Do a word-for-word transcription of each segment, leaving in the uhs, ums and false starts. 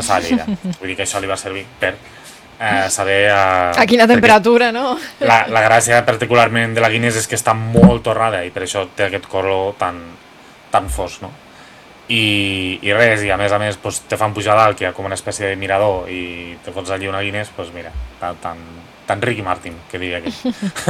passar a Lleida. Vull dir que això li va servir per eh, saber... Eh, a quina temperatura, no? La, la gràcia particularment de la Guinness és que està molt torrada i per això té aquest color tan, tan fos, no? I, i res, i a més a més pues, te fan pujar dalt, que hi ha com una espècie de mirador i te fots allí una Guinness, pues mira, tan, tan, tan Ricky Martin, que diria que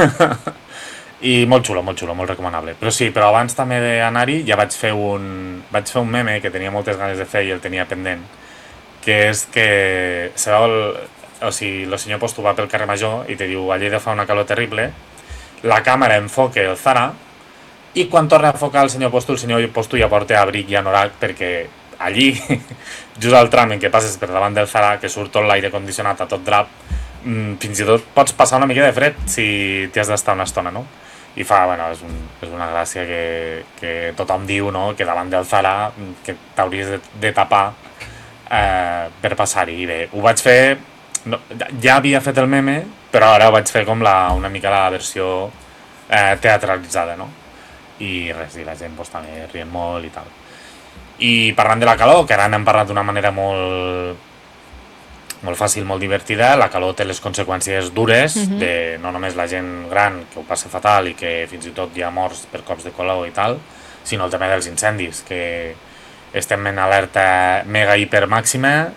i molt xulo, molt xulo, molt recomanable. Però sí, però abans també d'anar-hi ja vaig fer un vaig fer un meme que tenia moltes ganes de fer i el tenia pendent, que és que se veu el, o sigui, el senyor Posto va pel carrer Major i te diu, a Lleida fa una calor terrible, la càmera enfoca el Zara i quan torna a enfocar el senyor Posto, el senyor Posto ja porta abric i anorac perquè allí, just al tram en què passes per davant del Zara, que surt tot l'aire condicionat a tot drap, fins i tot pots passar una mica de fred si t'hi has d'estar una estona, no? I fa, bueno, és, un, és una gràcia que, que tothom diu, no?, que davant del Zara que t'hauries de, de tapar eh, per passar-hi. I bé, ho vaig fer, no, ja havia fet el meme, però ara ho vaig fer com la, una mica la versió eh, teatralitzada, no? I res, i la gent pues, també rient molt i tal. I parlant de la calor, que ara n'hem parlat d'una manera molt molt fàcil, molt divertida, la calor té les conseqüències dures, uh-huh. de no només la gent gran, que ho passa fatal i que fins i tot hi ha morts per cops de calor i tal, sinó el tema dels incendis, que estem en alerta mega hiper màxima,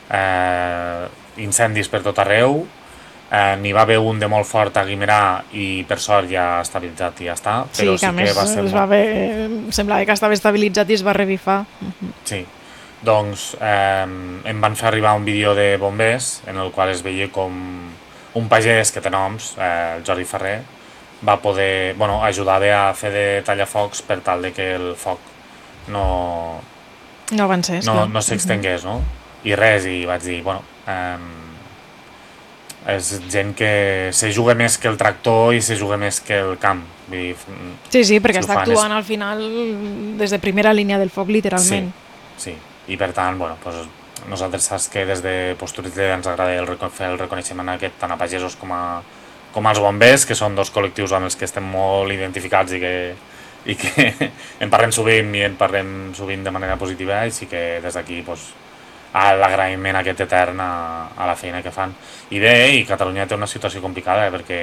eh, incendis per tot arreu, eh, n'hi va haver un de molt fort a Guimerà i per sort ja ha estabilitzat i ja està, però sí, que sí a més que va ser es molt... va haver, semblava que estava estabilitzat i es va revifar. Uh-huh. Sí. Doncs eh, em van fer arribar un vídeo de bombers en el qual es veia com un pagès que té noms, eh, el Jordi Ferrer, va poder, bueno, ajudava a fer de tallafocs per tal de que el foc no... No avancés, no, clar. no s'extengués, no? I res, i vaig dir, bueno, eh, és gent que se juga més que el tractor i se juga més que el camp. Vull dir, sí, sí, perquè si està actuant és... al final des de primera línia del foc, literalment. Sí, sí. I per tant, bueno, pues, nosaltres saps que des de Postures Lleida ens agrada el, fer el reconeixement aquest tant a pagesos com, a, com als bombers, que són dos col·lectius amb els que estem molt identificats i que, i que en parlem sovint i en parlem sovint de manera positiva, i sí que des d'aquí pues, l'agraïment aquest etern a, a la feina que fan. I bé, i Catalunya té una situació complicada, perquè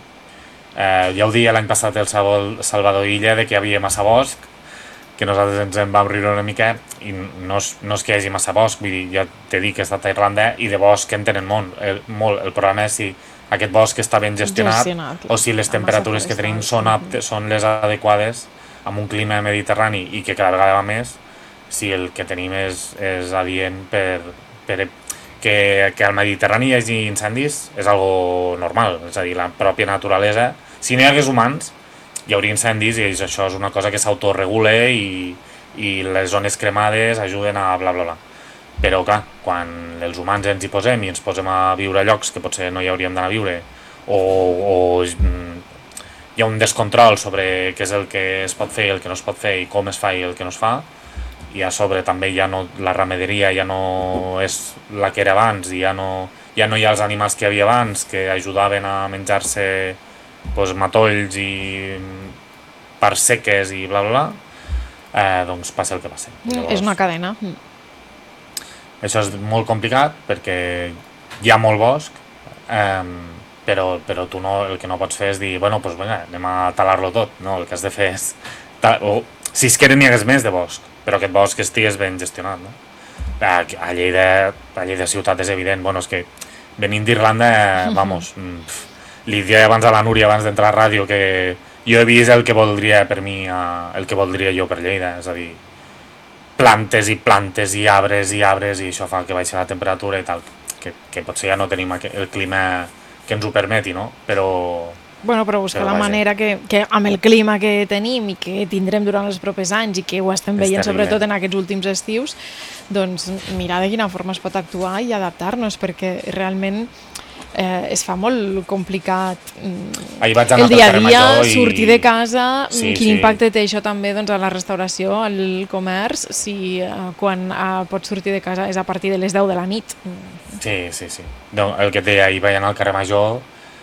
eh, ja ho deia l'any passat el Salvador Illa de que hi havia massa bosc, que nosaltres ens en vam riure una mica, i no és, no és que hi hagi massa bosc, vull dir, ja t'he dit que he estat a Irlanda i de bosc en tenen molt, el, molt. El problema és si aquest bosc està ben gestionat, gestionat o si les temperatures que tenim són, aptes, són les adequades amb un clima mediterrani i que cada vegada va més, si el que tenim és, és adient per, per que, que al Mediterrani hi hagi incendis és algo normal, és a dir, la pròpia naturalesa, si no hi hagués humans hi hauria incendis i això és una cosa que s'autoregula i, i les zones cremades ajuden a bla bla bla. Però clar, quan els humans ens hi posem i ens posem a viure a llocs que potser no hi hauríem d'anar a viure, o, o hi ha un descontrol sobre què és el que es pot fer i el que no es pot fer i com es fa i el que no es fa, i a sobre també ja no, la ramaderia ja no és la que era abans i ja no, ja no hi ha els animals que hi havia abans que ajudaven a menjar-se pues, matolls i parts seques i bla bla bla, eh, doncs passa el que passa. Llavors, és una cadena. Això és molt complicat perquè hi ha molt bosc, eh, però, però tu no, el que no pots fer és dir, bueno, doncs vinga, anem a talar-lo tot, no? El que has de fer és, o, si es que n'hi hagués més de bosc, però aquest bosc estigués ben gestionat, no? A, a Lleida, a Lleida ciutat és evident, bueno, és que venint d'Irlanda, vamos, pff, li deia abans a la Núria, abans d'entrar a ràdio, que jo he vist el que voldria per mi, el que voldria jo per Lleida, és a dir, plantes i plantes i arbres i arbres, i això fa que baixi la temperatura i tal, que, que potser ja no tenim el clima que ens ho permeti, no? Però... Bueno, però buscar la manera que, que amb el clima que tenim i que tindrem durant els propers anys i que ho estem veient sobretot en aquests últims estius, doncs mirar de quina forma es pot actuar i adaptar-nos, perquè realment eh, es fa molt complicat el dia a dia, i... sortir de casa, sí, quin sí. impacte té això també doncs, a la restauració, al comerç, si eh, quan eh, pots sortir de casa és a partir de les deu de la nit. Sí, sí, sí. No, el que et deia, ahir veient al carrer Major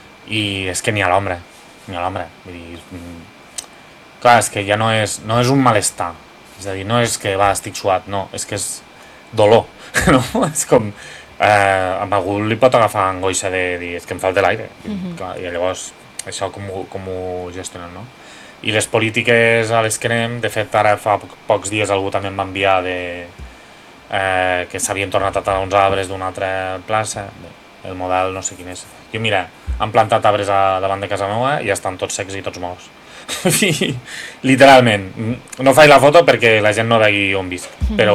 i és que n'hi ha l'ombra, n'hi ha l'ombra. Vull dir, clar, és que ja no és, no és un malestar, és a dir, no és que va, estic suat, no, és que és dolor, no? És com... Eh, amb algú li pot agafar angoixa de dir és que em falta l'aire. Mm-hmm. Clar, i llavors, això com, com ho gestionen, no? I les polítiques a les que anem, de fet, ara fa poc, pocs dies algú també em va enviar de... Eh, que s'havien tornat a tallar uns arbres d'una altra plaça. El model no sé quin és. Jo, mira, han plantat arbres a, davant de casa meva i ja estan tots secs i tots morts. I, literalment. No faig la foto perquè la gent no vegi on visc, però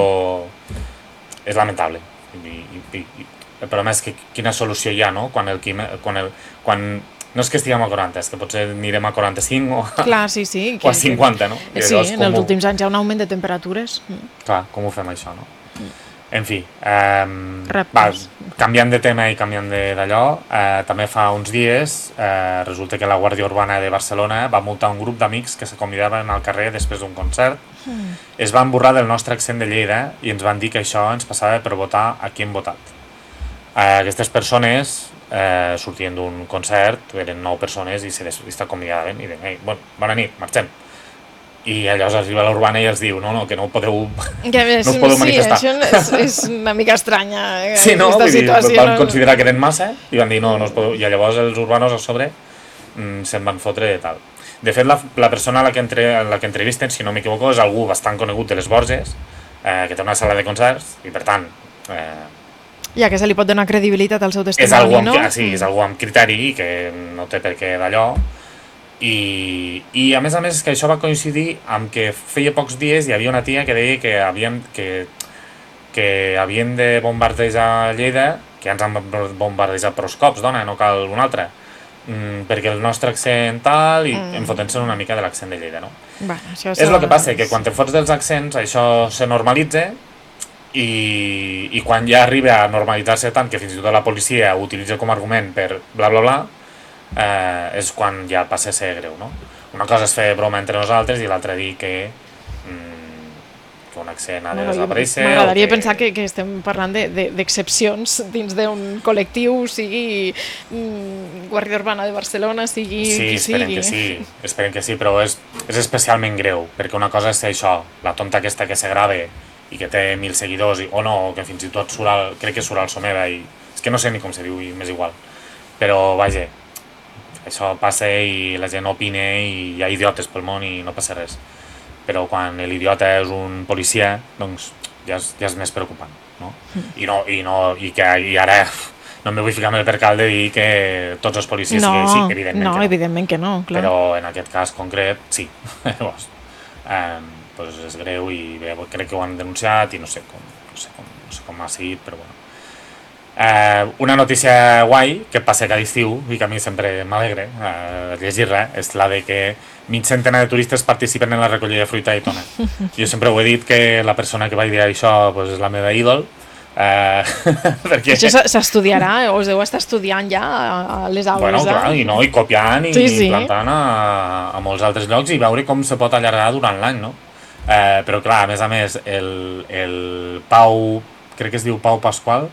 és lamentable. I, i, i, el problema és que quina solució hi ha, no? Quan el, quan el, quan no és que estiguem a quaranta, és que potser anirem a quaranta-cinc o, clar, sí, sí, o a cinquanta, no? I sí, en els ho... últims anys hi ha un augment de temperatures. Clar, com ho fem això, no? Mm. En fi, eh, va, canviant de tema i canviant d'allò, eh, també fa uns dies eh, resulta que la Guàrdia Urbana de Barcelona va multar un grup d'amics que se convidaven al carrer després d'un concert. Mm. Es van burlar del nostre accent de Lleida i ens van dir que això ens passava per votar a qui hem votat. Eh, aquestes persones eh, sortien d'un concert, eren nou persones i se convidaven i deien, bon, bona nit, marxem. I llavors arriba l'Urbana i els diu no, no, que no ho podeu, ja ves, no us podeu sí, manifestar. Sí, això és, és una mica estranya, eh, sí, no? Aquesta situació. Van no... considerar que eren massa i van dir no, no us podeu... I llavors els urbanos a sobre mm, se'n van fotre de tal. De fet, la, la persona a la que, entre, a la que entrevisten, si no m'equivoco, és algú bastant conegut de les Borges, eh, que té una sala de concerts i, per tant... Eh, ja que se li pot donar credibilitat al seu testimoni, és algú amb, no? Sí, és algú amb criteri i que no té per què d'allò. I, i a més a més és que això va coincidir amb que feia pocs dies hi havia una tia que deia que havien, que, que havien de bombardejar Lleida, que ja ens han bombardejat prou cops, dona, no cal un altre, mm, perquè el nostre accent tal, i mm. em foten-se una mica de l'accent de Lleida, no? Va, això és el que passa, que quan te fots dels accents això se normalitza i, i quan ja arriba a normalitzar-se tant que fins i tot la policia ho utilitza com a argument per bla bla bla, Eh, és quan ja passa a ser greu, no? Una cosa és fer broma entre nosaltres i l'altra dir que, mm, que un accent ha de bueno, desaparèixer. M'agradaria que... pensar que, que estem parlant d'excepcions de, de, dins d'un col·lectiu, sigui mm, Guàrdia Urbana de Barcelona, sigui sí, qui esperem sigui. Que sí, esperem que sí, però és, és especialment greu, perquè una cosa és això, la tonta aquesta que se grave i que té mil seguidors, i, o no, o que fins i tot surt al, crec que surt al Someda, i és que no sé ni com se diu, i m'és igual. Però, vaja, això passa i la gent opina i hi ha idiotes pel món i no passa res. Però quan l'idiota és un policia, doncs ja és, ja és més preocupant, no? I, no, i, no, i, que, i ara no em vull ficar amb el percal de dir que tots els policies no, siguin així, evidentment no, que no. evidentment que no, clar. Però en aquest cas concret, sí. Llavors, eh, doncs és greu i bé, crec que ho han denunciat i no sé com, no sé com, no sé com ha seguit, però bueno. Eh, una notícia guai que passa cada estiu i que a mi sempre m'alegre eh, llegir-la és la de que mig centenar de turistes participen en la recollida de fruita i tona. Jo sempre ho he dit que la persona que va dir això pues, és la meva ídol. Eh, perquè... Això s'estudiarà, o us deu estar estudiant ja a les aules. Bueno, clar, i, no, i copiant i, sí, sí. i plantant a, a molts altres llocs i veure com se pot allargar durant l'any, no? Eh, però clar, a més a més, el, el Pau, crec que es diu Pau Pasqual,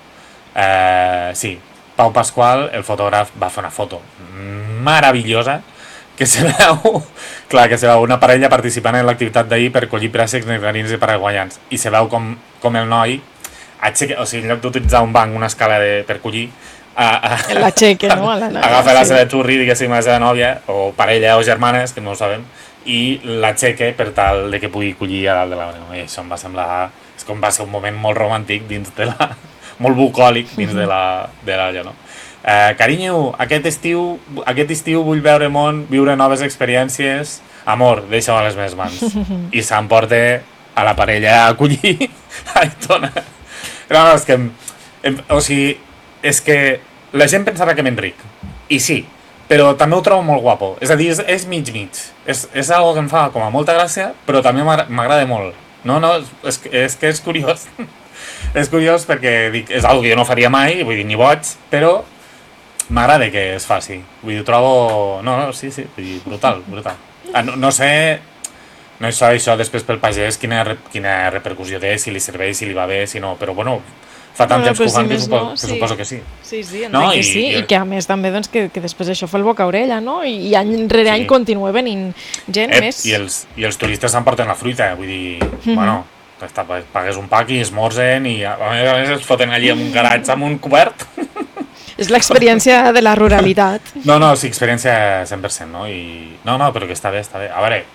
Eh, sí, Pau Pasqual, el fotògraf, va fer una foto meravellosa que se veu, clar, que se veu una parella participant en l'activitat d'ahir per collir préssecs, nectarins i paraguaians i se veu com, com el noi aixeca, o sigui, en lloc d'utilitzar un banc, una escala de, per collir l'aixeca, no? La, la, agafa la seva xurri, diguéssim, la seva nòvia o parella o germanes, que no ho sabem, i l'aixeca per tal de que pugui collir a dalt de la no? I això em va semblar, és com va ser un moment molt romàntic dins de la molt bucòlic dins de la, de l'alla, no? Eh, carinyo, aquest estiu, aquest estiu vull veure món, viure noves experiències, amor, deixa-ho a les meves mans. I s'emporta a la parella a collir a Aitona. No, no, és que, em, o sigui, és que la gent pensarà que m'enric, i sí, però també ho trobo molt guapo, és a dir, és, és mig-mig, és, és algo que em fa com a molta gràcia, però també m'agrada molt. No, no, és, és que és curiós. És curiós perquè dic, és una cosa que jo no faria mai, vull dir, ni boig, però m'agrada que es faci. Vull dir, ho trobo... No, no, sí, sí, vull dir, brutal, brutal. Ah, no, no sé, no sé això després pel pagès, quina, quina repercussió té, si li serveix, si li va bé, si no, però bueno, fa tant temps que ho fan que, suposo, no, que sí. suposo que sí. Sí, sí, no, que i, sí, i, i que a més també doncs, que, que després això fa el boca orella, no? I, i any rere any sí. continua venint gent Ep, més. I els, i els turistes s'emporten la fruita, vull dir, mm-hmm. bueno... està, pagues un pack i esmorzen i a més a més es foten allí en un garatge amb un cobert. És l'experiència de la ruralitat. No, no, sí, experiència cent per cent, no? I... No, no, però que està bé, està bé. A veure,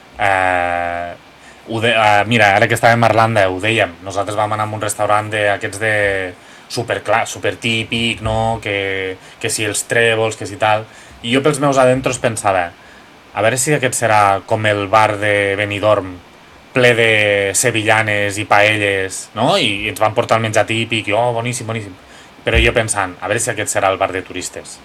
eh, ho de... eh, mira, ara que estàvem a Irlanda, ho dèiem, nosaltres vam anar a un restaurant d'aquests de super, clar, super típic, no? Que, que si els trèvols, que si tal... I jo pels meus adentros pensava, a veure si aquest serà com el bar de Benidorm, ple de sevillanes i paelles, no? I ens van portar el menjar típic, i oh, boníssim, boníssim. Però jo pensant, a veure si aquest serà el bar de turistes.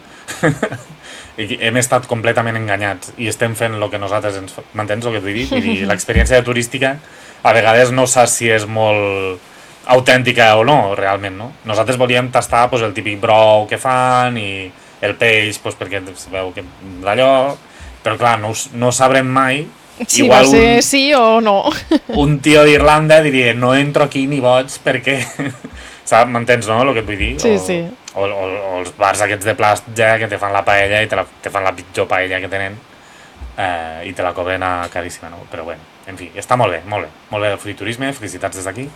I hem estat completament enganyats i estem fent el que nosaltres ens... M'entens el que et vull dir? Vull dir, l'experiència turística a vegades no saps si és molt autèntica o no, realment, no? Nosaltres volíem tastar pues, el típic brou que fan i el peix, pues, perquè es veu que d'allò... Però clar, no, no sabrem mai. Si igual va ser un, sí o no. Un tio d'Irlanda diria, no entro aquí ni boig perquè... M'entens, no, el que et vull dir? Sí, o, sí. O, o, o els bars aquests de platja que te fan la paella i te, la, te fan la pitjor paella que tenen eh, i te la cobren a caríssima, no? Però bueno, en fi, està molt bé, molt bé. Molt bé el friturisme, felicitats des d'aquí.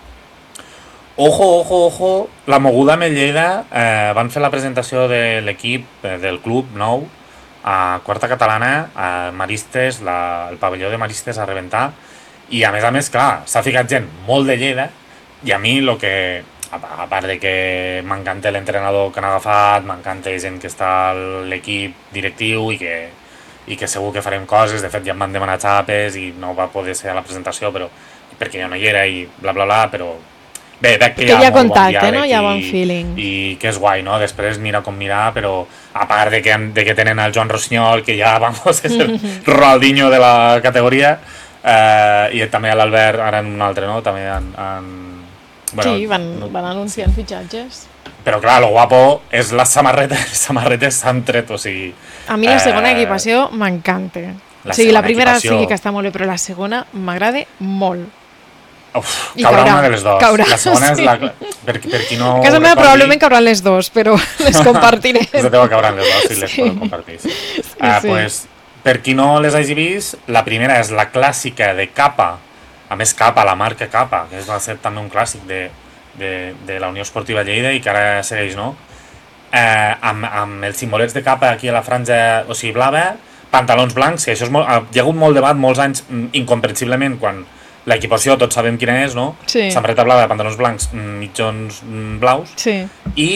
Ojo, ojo, ojo, la moguda amb el Lleida eh, van fer la presentació de l'equip eh, del club nou a Quarta Catalana, a Maristes, la, el pavelló de Maristes a rebentar, i a més a més, clar, s'ha ficat gent molt de Lleida, i a mi el que, a part de que m'encanta l'entrenador que han agafat, m'encanta gent que està a l'equip directiu i que, i que segur que farem coses, de fet ja em van demanar xapes i no va poder ser a la presentació però perquè jo no hi era i bla bla bla, però bé, veig que, que hi ha, hi ha contacte, bon no? Hi ha bon i, feeling. I que és guai, no? Després mira com mirar, però a part de que, de que tenen el Joan Rossinyol, que ja, vamos, és el Ronaldinho de la categoria, eh, i també l'Albert, ara en un altre, no? També en... en bueno, sí, van, van anunciant sí. fitxatges. Però clar, lo guapo és les samarretes, les samarretes s'han tret, o sigui... A mi la segona eh, equipació m'encanta. O sigui, la primera equipació... sí que està molt bé, però la segona m'agrada molt. Uf, caurà, caurà una de les dues. Caurà, la segona sí. és la... Per, per qui no... A casa meva probablement cauran les dues, però les compartiré. Les de teva cauran les dues, si les sí. podem compartir. Sí. Sí, uh, sí. Pues, per qui no les hagi vist, la primera és la clàssica de Capa, a més Capa, la marca Capa, que és va ser també un clàssic de, de, de la Unió Esportiva Lleida i que ara segueix, no? Eh, amb, amb els simbolets de Capa aquí a la franja, o sigui, blava, pantalons blancs, i això és molt, hi ha hagut molt debat molts anys, incomprensiblement, quan l'equipació tots sabem quina és, no? Sí. Samarreta blava, pantalons blancs, mitjons blaus, sí. i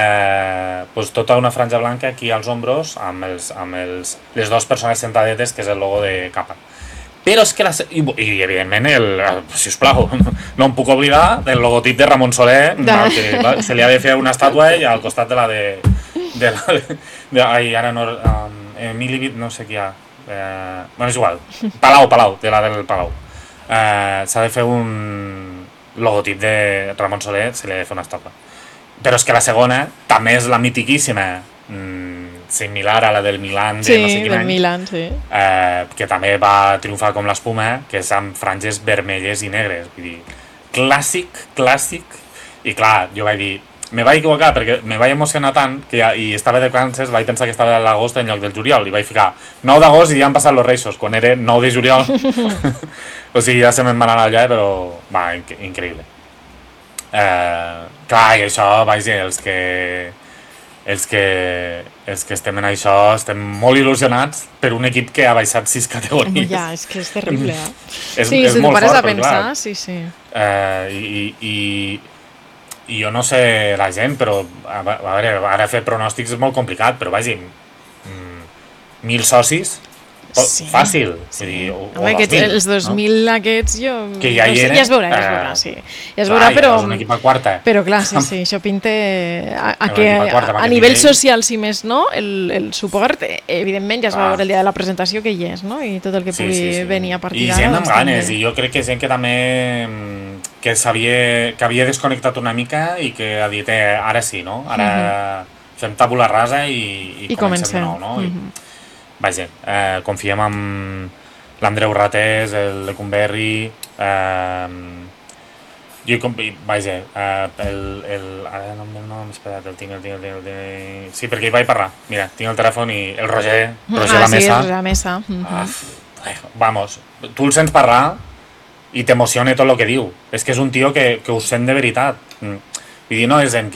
eh, pues, tota una franja blanca aquí als ombros amb, els, amb els, les dues persones sentadetes, que és el logo de Capa. Però és que, la, i, i evidentment, el, sisplau, no em puc oblidar del logotip de Ramon Soler, de... que va, se li ha de fer una estàtua i al costat de la de... de, la, de, de ai, ara no... Um, Emili, no sé qui hi ha. Eh, bueno, és igual. Palau, Palau, de la del Palau. Eh, s'ha de fer un logotip de Ramon Soler, se li ha de fer una estàtua. Però és que la segona també és la mitiquíssima... Mm, similar a la del Milan de sí, no sé quin del any, Milan, sí. eh, que també va triomfar com l'espuma, que és amb franges vermelles i negres. Vull dir, clàssic, clàssic, i clar, jo vaig dir, me vaig equivocar perquè me vaig emocionar tant que ja, i estava de vacances, vaig pensar que estava a l'agost en lloc del juliol, i vaig ficar nou d'agost i ja han passat los Reixos, quan era nou de juliol. O sigui, ja se me'n van anar allà, però va, inc increïble. Eh, clar, i això, vaig dir, els que... Els que, els que estem en això estem molt il·lusionats per un equip que ha baixat sis categories. Ja, és que és terrible, eh? és, sí, és si molt t'ho pares fort, a pensar, clar, sí, sí. Eh, i, i, I jo no sé la gent, però a, a veure, ara fer pronòstics és molt complicat, però vagi, mm, mil socis, sí. fàcil. Sí. Dir, o, Home, o aquests, mil, els dos mil no? Aquests jo... Que ja, no sé, eren, ja es veurà, ja es veurà, sí. Ja es veurà, clar, però... Ja és un equip a quarta. Però clar, sí, sí, això pinta a, a que a, quarta, a, a nivell nivell social, si més no, el, el suport, evidentment ja es va veure el dia de la presentació que hi és, no? I tot el que pugui sí, sí, sí. venir a partir d'ara. I gent amb ganes, i jo crec que gent que també que sabia, que havia desconnectat una mica i que ha dit, eh, ara sí, no? Ara uh -huh. fem tabula rasa i, i, I comencem comencem. de nou, no? Uh I, -huh. vaja, eh, confiem en l'Andreu Ratés, el Lecumberri, eh, jo, vaja, eh, el, el, ara no em nom, espera't, el tinc, el tinc, el tinc, el tinc, sí, perquè hi vaig parlar, mira, tinc el telèfon i el Roger, Roger ah, La Mesa. Ah, sí, Roger La Mesa. Uh -huh. ah, vamos, tu el sents parlar i t'emociona tot el que diu. És que és un tio que, que ho sent de veritat. Vull dir, no és en que